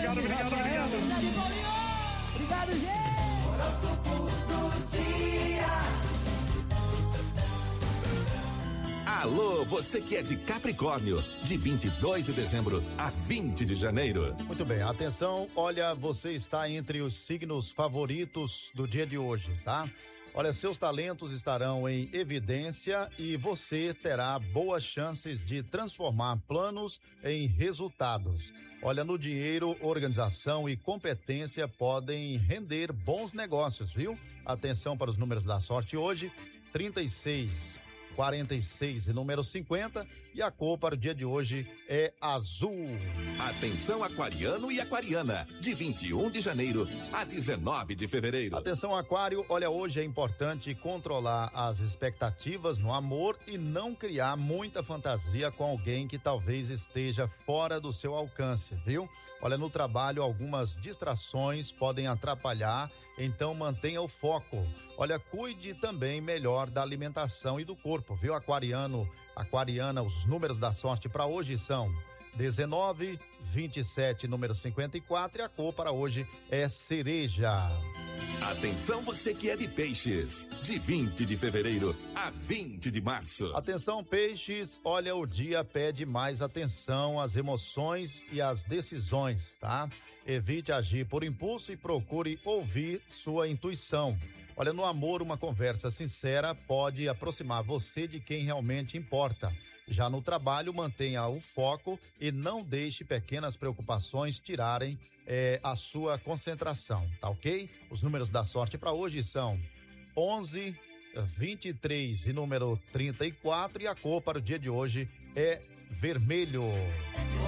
obrigado. Obrigado, gente. Horóscopo do dia. Alô, você que é de Capricórnio, de 22 de dezembro a 20 de janeiro. Muito bem, atenção, olha, você está entre os signos favoritos do dia de hoje, tá? Olha, seus talentos estarão em evidência e você terá boas chances de transformar planos em resultados. Olha, no dinheiro, organização e competência podem render bons negócios, viu? Atenção para os números da sorte hoje: 36, 46 e número 50, e a cor para o dia de hoje é azul. Atenção aquariano e aquariana, de 21 de janeiro a 19 de fevereiro. Atenção aquário, olha, hoje é importante controlar as expectativas no amor e não criar muita fantasia com alguém que talvez esteja fora do seu alcance, viu? Olha, no trabalho algumas distrações podem atrapalhar, então mantenha o foco. Olha, cuide também melhor da alimentação e do corpo, viu? Aquariano, aquariana, os números da sorte para hoje são 19, 27, número 54, e a cor para hoje é cereja. Atenção você que é de peixes, de 20 de fevereiro a 20 de março. Atenção peixes, olha, o dia pede mais atenção às emoções e às decisões, tá? Evite agir por impulso e procure ouvir sua intuição. Olha, no amor, uma conversa sincera pode aproximar você de quem realmente importa. Já no trabalho, mantenha o foco e não deixe pequenas preocupações tirarem a sua concentração, tá ok? Os números da sorte para hoje são 11, 23 e número 34, e a cor para o dia de hoje é vermelho.